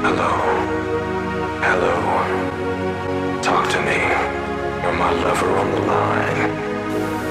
Hello. Hello. Talk to me. You're my lover on the line.